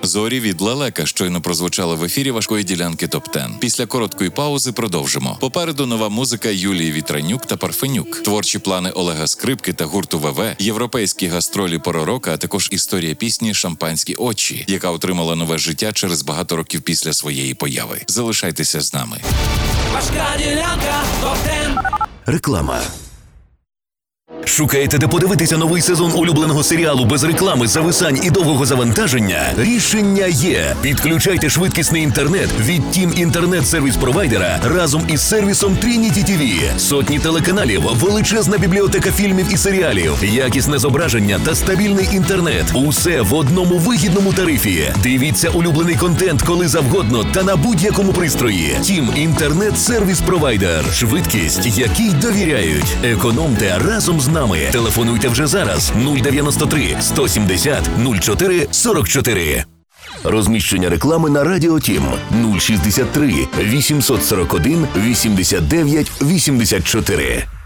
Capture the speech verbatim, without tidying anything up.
Зорі від Лелека щойно прозвучала в ефірі важкої ділянки топ десять. Після короткої паузи продовжимо. Попереду нова музика Юлії Вітранюк та Парфенюк, творчі плани Олега Скрипки та гурту ВВ, європейські гастролі Поророка, а також історія пісні «Шампанські очі», яка отримала нове життя через багато років після своєї появи. Залишайтеся з нами. Важка ділянка топ десять. Реклама. Шукаєте, де подивитися новий сезон улюбленого серіалу без реклами, зависань і довгого завантаження? Рішення є. Підключайте швидкісний інтернет від Тім інтернет-сервіс-провайдера разом із сервісом Trinity ті ві. Сотні телеканалів, величезна бібліотека фільмів і серіалів, якісне зображення та стабільний інтернет. Усе в одному вигідному тарифі. Дивіться улюблений контент коли завгодно та на будь-якому пристрої. Тім інтернет-сервіс-провайдер. Швидкість, якій довіряють. Економте разом з нами. Телефонуйте вже зараз нуль дев'яносто три сто сімдесят нуль чотири сорок чотири. Розміщення реклами на Радіо Тім нуль шістдесят три вісімсот сорок один вісімдесят дев'ять вісімдесят чотири.